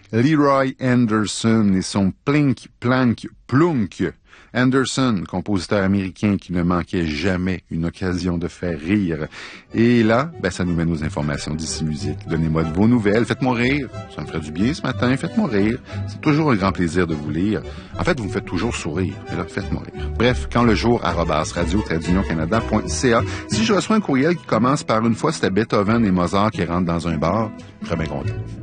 Leroy Anderson et son Plink, Plank, Plunk. Anderson, compositeur américain qui ne manquait jamais une occasion de faire rire. Et là, ça nous mène aux informations d'ici musique. Donnez-moi de vos nouvelles, faites-moi rire. Ça me ferait du bien ce matin, faites-moi rire. C'est toujours un grand plaisir de vous lire. En fait, vous me faites toujours sourire. Et là, faites-moi rire. Bref, quand le jour, @radio-canada.ca. Si je reçois un courriel qui commence par une fois c'était Beethoven et Mozart qui rentrent dans un bar, je serais bien content.